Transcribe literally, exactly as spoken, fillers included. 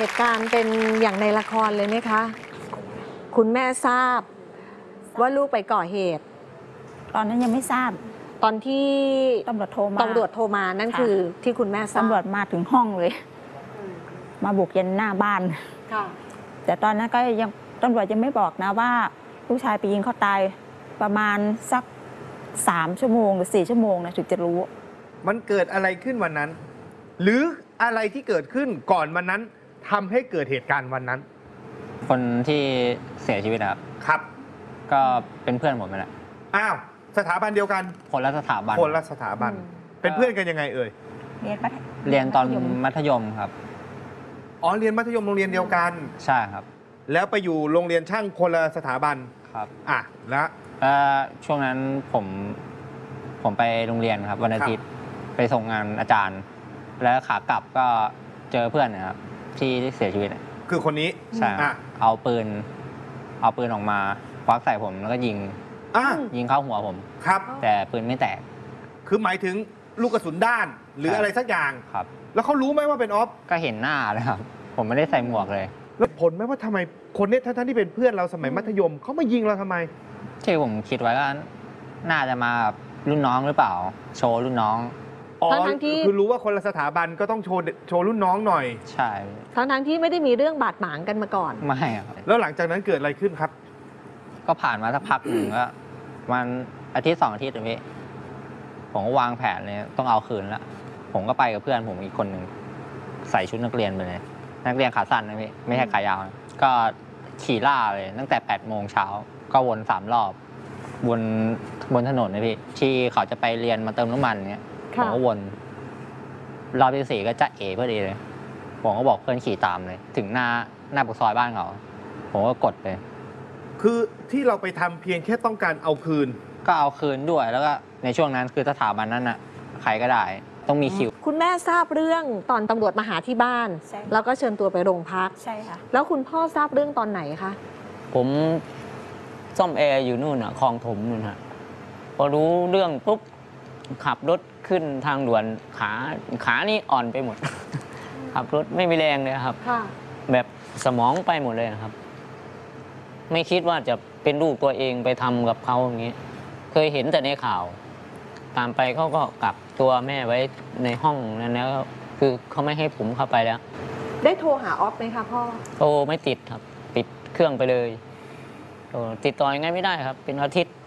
เหตุการณ์เป็นอย่างในละครเลยไหมคะ คุณแม่ทราบว่าลูกไปก่อเหตุตอนนั้นยังไม่ทราบตอนที่ตำรวจโทรมาตำรวจโทรมานั่นคือที่คุณแม่ทราบตำรวจมาถึงห้องเลย มาบุกยันหน้าบ้านค่ะแต่ตอนนั้นก็ยังตำรวจยังไม่บอกนะว่าลูกชายไปยิงเขาตายประมาณสักสามชั่วโมงหรือสี่ชั่วโมงนะถึงจะรู้มันเกิดอะไรขึ้นวันนั้น หรืออะไรที่เกิดขึ้นก่อนวันนั้นทำให้เกิดเหตุการณ์วันนั้นคนที่เสียชีวิตครับครับก็เป็นเพื่อนผมนั่นแหละอ้าวสถาบันเดียวกันคนละสถาบันคนละสถาบันเป็นเพื่อนกันยังไงเอ่ยเรียนมัธเรียนตอนมัธยมครับอ๋อเรียนมัธยมโรงเรียนเดียวกันใช่ครับแล้วไปอยู่โรงเรียนช่างคนละสถาบันครับอ่ะแล้วช่วงนั้นผมผมไปโรงเรียนครับวันอาทิตย์ไปส่งงานอาจารย์ แล้วขากลับก็เจอเพื่อนนะครับที่เสียชีวิตคือคนนี้ใช่เอาปืนเอาปืนออกมาควักใส่ผมแล้วก็ยิงยิงเข้าหัวผมครับแต่ปืนไม่แตกคือหมายถึงลูกกระสุนด้านหรืออะไรสักอย่างครับแล้วเขารู้ไหมว่าเป็นออฟก็เห็นหน้าเลยครับผมไม่ได้ใส่หมวกเลยแล้วผลไหมว่าทำไมคนนี้ท่านที่เป็นเพื่อนเราสมัยมัธยมเขามายิงเราทำไมที่ผมคิดไว้ก็น่าจะมารุ่นน้องหรือเปล่าโชว์รุ่นน้องอ๋อคือรู้ว่าคนละสถาบันก็ต้องโชว์โชว์รุ่นน้องหน่อยใช่ทั้งทั้งที่ไม่ได้มีเรื่องบาดหมางกันมาก่อนไม่ครับแล้วหลังจากนั้นเกิดอะไรขึ้นครับก็ผ่านมาสักพักหนึ่งก็มันอาทิตย์สองอาทิตย์พี่ผมก็วางแผนเลยต้องเอาคืนแล้วผมก็ไปกับเพื่อนผมอีกคนหนึ่งใส่ชุดนักเรียนไปเลยนักเรียนขาสั้นนะพี่ไม่ใช่ขายาวก็ขี่ล่าเลยตั้งแต่แปดโมงเช้าก็วนสามรอบบนบนถนนนะพี่ที่เขาจะไปเรียนมาเติมน้ำมันเนี้ยผมก็วนรอบที่สี่ก็จะเอ๋พอดีเลยผมก็บอกเพื่อนขี่ตามเลยถึงหน้าหน้าปากซอยบ้านเขาผมก็กดเลยคือที่เราไปทำเพียงแค่ต้องการเอาคืนก็เอาคืนด้วยแล้วก็ในช่วงนั้นคือสถาบันนั้นน่ะใครก็ได้ต้องมีคิวคุณแม่ทราบเรื่องตอนตำรวจมาหาที่บ้านแล้วก็เชิญตัวไปโรงพักใช่ค่ะแล้วคุณพ่อทราบเรื่องตอนไหนคะผมซ่อมแอร์อยู่นู่นอ่ะคลองถมนู่นฮะพอรู้เรื่องปุ๊บขับรถขึ้นทางด่วนขาขานี่อ่อนไปหมดขับรถไม่มีแรงเลยครับแบบสมองไปหมดเลยครับไม่คิดว่าจะเป็นลูกตัวเองไปทำกับเขาอย่างนี้เคยเห็นแต่ในข่าวตามไปเขาก็กักตัวแม่ไว้ในห้องนั้นแล้วคือเขาไม่ให้ผมเข้าไปแล้วได้โทรหาออฟไหมคะพ่อโทรไม่ติดครับปิดเครื่องไปเลยติดต่อยังไงไม่ได้ครับเป็นอาทิตย์